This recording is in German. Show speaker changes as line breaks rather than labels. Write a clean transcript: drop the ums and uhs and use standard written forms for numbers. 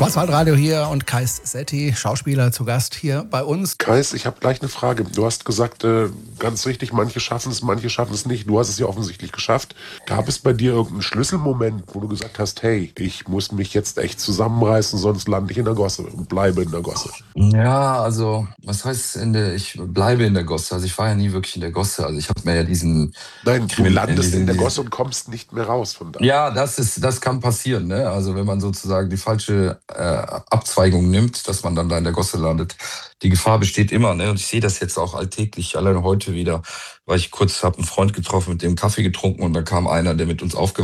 Schwarzwaldradio hier und Kais Setti, Schauspieler, zu Gast hier bei uns.
Kais, ich habe gleich eine Frage. Du hast gesagt, ganz richtig, manche schaffen es nicht. Du hast es ja offensichtlich geschafft. Gab es bei dir irgendeinen Schlüsselmoment, wo du gesagt hast, hey, ich muss mich jetzt echt zusammenreißen, sonst lande ich in der Gosse und bleibe in der Gosse?
Ja, also, was heißt ich bleibe in der Gosse? Also ich war ja nie wirklich in der Gosse. Also ich habe mir ja diesen...
Nein, du landest in der Gosse und kommst nicht mehr raus von da.
Ja, das kann passieren, ne? Also wenn man sozusagen die falsche Abzweigung nimmt, dass man dann da in der Gosse landet. Die Gefahr besteht immer, ne? Und ich sehe das jetzt auch alltäglich, alleine heute wieder, weil ich kurz habe einen Freund getroffen, mit dem Kaffee getrunken und da kam einer, der mit uns aufgewachsen